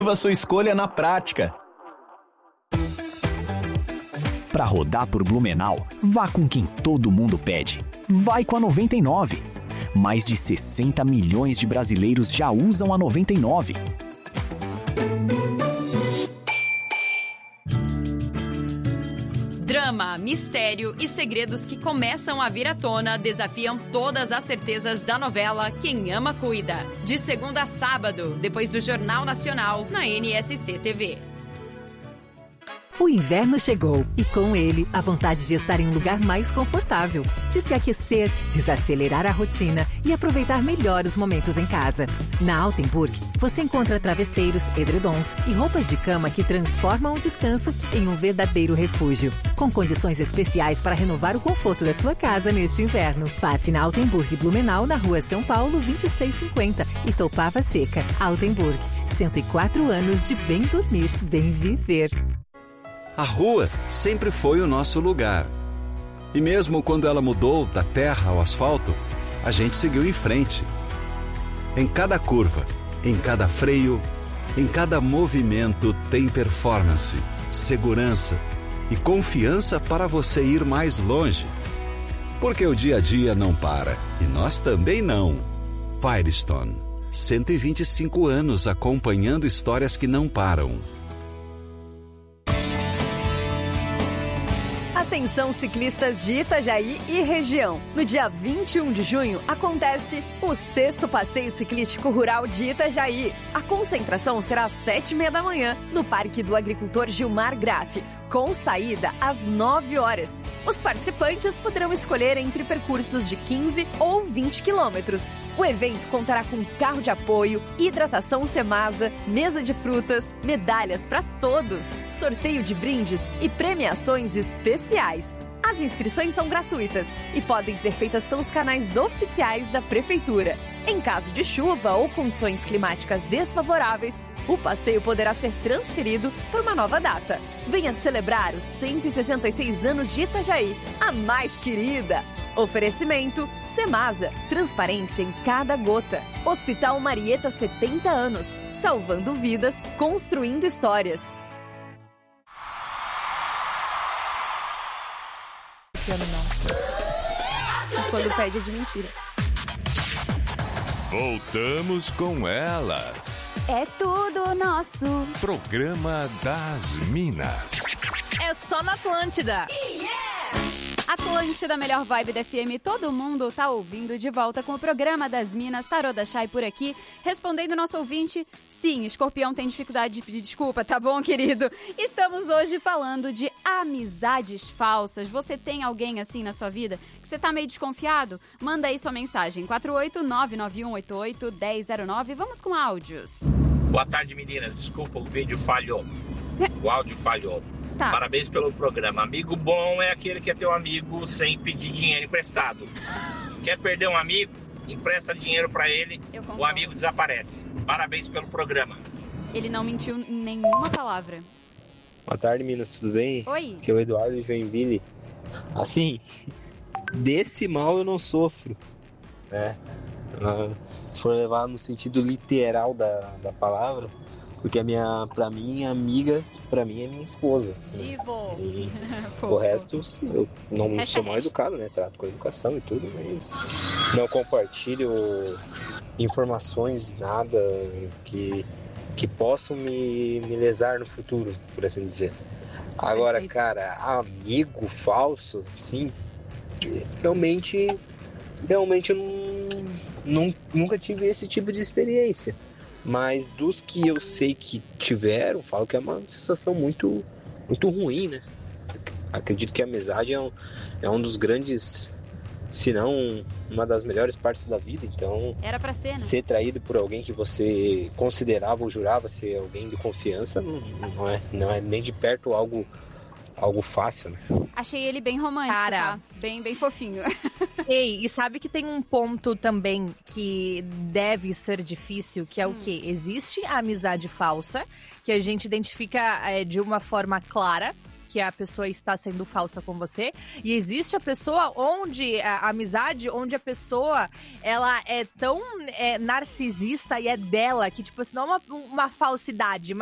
Viva sua escolha na prática. Para rodar por Blumenau, vá com quem todo mundo pede. Vai com a 99. Mais de 60 milhões de brasileiros já usam a 99. Drama, mistério e segredos que começam a vir à tona desafiam todas as certezas da novela Quem Ama Cuida. De segunda a sábado, depois do Jornal Nacional, na NSC TV. O inverno chegou e com ele a vontade de estar em um lugar mais confortável, de se aquecer, desacelerar a rotina e aproveitar melhor os momentos em casa. Na Altenburg, você encontra travesseiros, edredons e roupas de cama que transformam o descanso em um verdadeiro refúgio, com condições especiais para renovar o conforto da sua casa neste inverno. Passe na Altenburg Blumenau, na Rua São Paulo, 2650 e Topava Seca. Altenburg, 104 anos de bem dormir, bem viver. A rua sempre foi o nosso lugar. E mesmo quando ela mudou da terra ao asfalto, a gente seguiu em frente. Em cada curva, em cada freio, em cada movimento tem performance, segurança e confiança para você ir mais longe. Porque o dia a dia não para e nós também não. Firestone, 125 anos acompanhando histórias que não param. Atenção ciclistas de Itajaí e região. No dia 21 de junho acontece o 6º Passeio Ciclístico Rural de Itajaí. A concentração será às 7h30 da manhã no Parque do Agricultor Gilmar Graff, com saída às 9 horas. Os participantes poderão escolher entre percursos de 15 ou 20 quilômetros. O evento contará com carro de apoio, hidratação Semasa, mesa de frutas, medalhas para todos, sorteio de brindes e premiações especiais. As inscrições são gratuitas e podem ser feitas pelos canais oficiais da Prefeitura. Em caso de chuva ou condições climáticas desfavoráveis, o passeio poderá ser transferido para uma nova data. Venha celebrar os 166 anos de Itajaí, a mais querida. Oferecimento Semasa, transparência em cada gota. Hospital Marieta, 70 anos, salvando vidas, construindo histórias. Não. Quando pede é de mentira. Voltamos com elas. É tudo nosso. Programa das Minas. É só na Atlântida. Atlântida, melhor vibe da FM, todo mundo tá ouvindo, de volta com o programa das Minas. Tarô da Chay por aqui, respondendo o nosso ouvinte. Sim, Escorpião tem dificuldade de pedir desculpa, tá bom, querido? Estamos hoje falando de amizades falsas. Você tem alguém assim na sua vida que você tá meio desconfiado? Manda aí sua mensagem, 48991881009. Vamos com áudios. Boa tarde, meninas. Desculpa, o vídeo falhou. O áudio falhou. Tá. Parabéns pelo programa. Amigo bom é aquele que é teu amigo sem pedir dinheiro emprestado. Quer perder um amigo? Empresta dinheiro pra ele, o amigo desaparece. Parabéns pelo programa. Ele não mentiu nenhuma palavra. Boa tarde, Minas, tudo bem? Oi. Aqui é o Eduardo de Joinville. Assim, desse mal eu não sofro, né? Se for levar no sentido literal da palavra, porque pra mim, amiga, pra mim é minha esposa. Divo. Né? O resto, eu não sou mal educado, né? Trato com educação e tudo, mas não compartilho informações, nada que possam me lesar no futuro, por assim dizer. Agora, cara, amigo falso, sim, realmente eu nunca tive esse tipo de experiência. Mas dos que eu sei que tiveram, falo que é uma sensação muito, muito ruim, né? Acredito que a amizade é um dos grandes, se não uma das melhores partes da vida. Então, era pra ser, né? Ser traído por alguém que você considerava ou jurava ser alguém de confiança não é nem de perto algo fácil, né? Achei ele bem romântico, Cara, tá? Bem fofinho. Ei, e sabe que tem um ponto também que deve ser difícil, que é o quê? Existe a amizade falsa, que a gente identifica de uma forma clara, que a pessoa está sendo falsa com você. E existe a pessoa a amizade onde a pessoa, ela é tão narcisista e é dela, que tipo assim, não é uma falsidade,